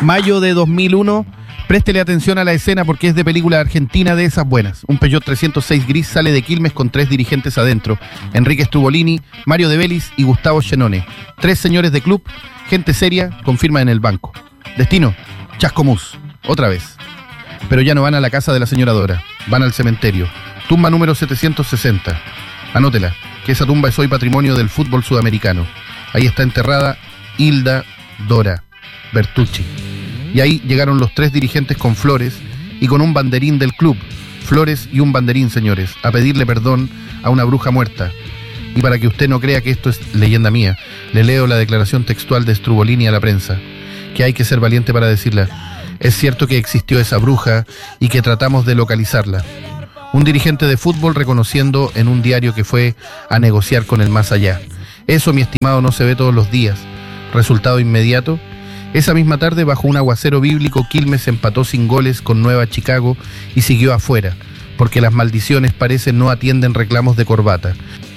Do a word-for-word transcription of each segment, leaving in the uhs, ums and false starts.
Mayo de dos mil uno, préstele atención a la escena porque es de película argentina de esas buenas. Un Peugeot trescientos seis gris sale de Quilmes con tres dirigentes adentro: Enrique Strubolini, Mario de Belis y Gustavo Scienone. Tres señores de club, gente seria, con firma en el banco. Destino, Chascomús, otra vez. Pero ya no van a la casa de la señora Dora, van al cementerio. Tumba número setecientos sesenta. Anótela, que esa tumba es hoy patrimonio del fútbol sudamericano. Ahí está enterrada Hilda Dora Bertucci. Y ahí llegaron los tres dirigentes con flores y con un banderín del club. Flores y un banderín, señores, a pedirle perdón a una bruja muerta. Y para que usted no crea que esto es leyenda mía, le leo la declaración textual de Strubolini a la prensa, que hay que ser valiente para decirla. Es cierto que existió esa bruja y que tratamos de localizarla. Un dirigente de fútbol reconociendo en un diario que fue a negociar con el más allá. Eso, mi estimado, no se ve todos los días. Resultado inmediato: esa misma tarde, bajo un aguacero bíblico, Quilmes empató sin goles con Nueva Chicago y siguió afuera, porque las maldiciones parecen no atienden reclamos de corbata.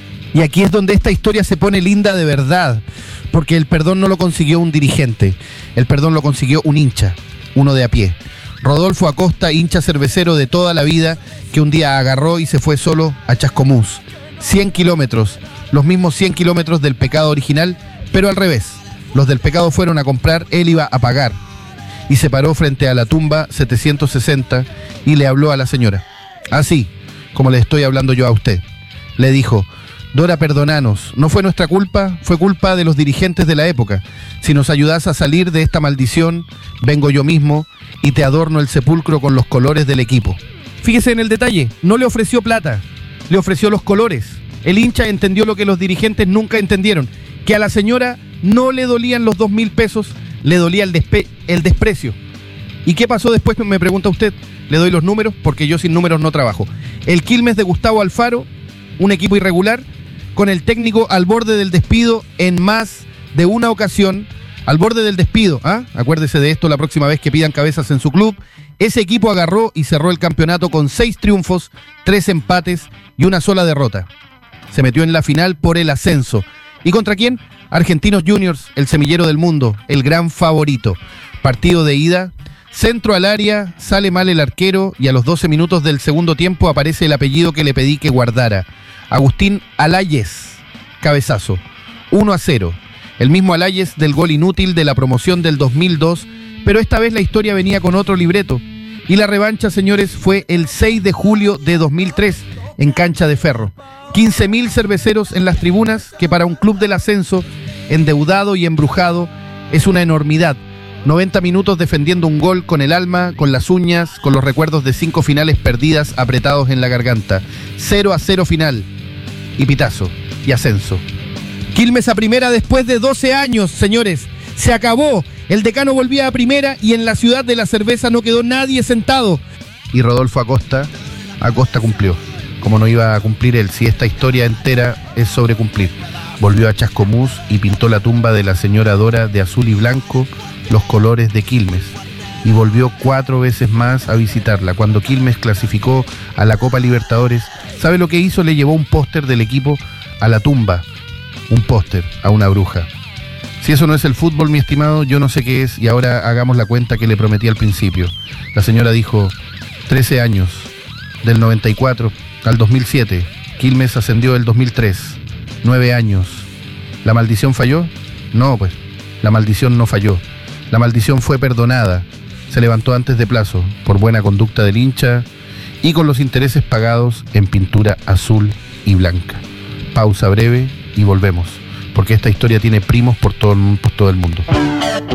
Y aquí es donde esta historia se pone linda de verdad, porque el perdón no lo consiguió un dirigente, el perdón lo consiguió un hincha, uno de a pie. Rodolfo Acosta, hincha cervecero de toda la vida, que un día agarró y se fue solo a Chascomús. cien kilómetros, los mismos cien kilómetros del pecado original, pero al revés. Los del pecado fueron a comprar, él iba a pagar. Y se paró frente a la tumba setecientos sesenta y le habló a la señora. Así, como le estoy hablando yo a usted. Le dijo: Dora, perdonanos, no fue nuestra culpa, fue culpa de los dirigentes de la época. Si nos ayudás a salir de esta maldición, vengo yo mismo y te adorno el sepulcro con los colores del equipo. Fíjese en el detalle, no le ofreció plata, le ofreció los colores. El hincha entendió lo que los dirigentes nunca entendieron, que a la señora no le dolían los dos mil pesos, le dolía el, despe- el desprecio. ¿Y qué pasó después? Me pregunta usted. Le doy los números porque yo sin números no trabajo. El Quilmes de Gustavo Alfaro, un equipo irregular, con el técnico al borde del despido en más de una ocasión, al borde del despido, ¿ah? Acuérdese de esto la próxima vez que pidan cabezas en su club. Ese equipo agarró y cerró el campeonato con seis triunfos, tres empates y una sola derrota. Se metió en la final por el ascenso. ¿Y contra quién? Argentinos Juniors, el semillero del mundo, el gran favorito. Partido de ida, centro al área, sale mal el arquero y a los doce minutos del segundo tiempo aparece el apellido que le pedí que guardara. Agustín Alayes, cabezazo, uno a cero. El mismo Alayes del gol inútil de la promoción del dos mil dos, pero esta vez la historia venía con otro libreto. Y la revancha, señores, fue el seis de julio de dos mil tres en Cancha de Ferro. quince mil cerveceros en las tribunas, que para un club del ascenso, endeudado y embrujado, es una enormidad. noventa minutos defendiendo un gol con el alma, con las uñas, con los recuerdos de cinco finales perdidas apretados en la garganta. cero a cero final. Y pitazo. Y ascenso. Quilmes a primera después de doce años, señores. Se acabó. El decano volvía a primera y en la ciudad de la cerveza no quedó nadie sentado. Y Rodolfo Acosta, Acosta cumplió. Como no iba a cumplir él, si esta historia entera es sobre cumplir. Volvió a Chascomús y pintó la tumba de la señora Dora de azul y blanco, los colores de Quilmes. Y volvió cuatro veces más a visitarla. Cuando Quilmes clasificó a la Copa Libertadores, ¿sabe lo que hizo? Le llevó un póster del equipo a la tumba. Un póster a una bruja. Si eso no es el fútbol, mi estimado, yo no sé qué es. Y ahora hagamos la cuenta que le prometí al principio. La señora dijo: trece años, del noventa y cuatro al dos mil siete. Quilmes ascendió el dos mil tres. nueve años. ¿La maldición falló? No, pues. La maldición no falló. La maldición fue perdonada. Se levantó antes de plazo, por buena conducta del hincha y con los intereses pagados en pintura azul y blanca. Pausa breve y volvemos, porque esta historia tiene primos por todo, por todo el mundo.